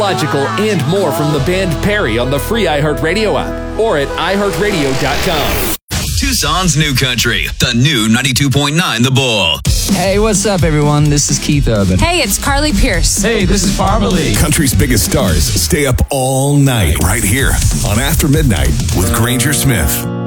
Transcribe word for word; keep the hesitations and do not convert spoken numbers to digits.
Logical, and more from the band Perry on the free iHeartRadio app or at i heart radio dot com. Tucson's New Country, the new ninety-two point nine The Bull. Hey, what's up, everyone? This is Keith Urban. Hey, it's Carly Pierce. Hey, this is Barbara Lee. Country's biggest stars stay up all night right here on After Midnight with Granger Smith.